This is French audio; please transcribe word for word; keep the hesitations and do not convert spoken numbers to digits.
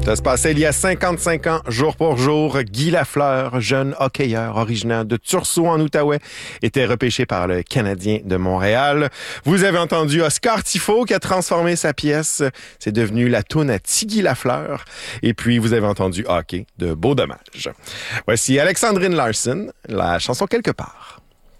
Ça se passait il y a cinquante-cinq ans, jour pour jour. Guy Lafleur, jeune hockeyeur originaire de Tursault en Outaouais, était repêché par le Canadien de Montréal. Vous avez entendu Oscar Tifo qui a transformé sa pièce. C'est devenu la toune à Tiggy Lafleur. Et puis, vous avez entendu Hockey de Beau Dommage. Voici Alexandrine Larson, la chanson Quelque part.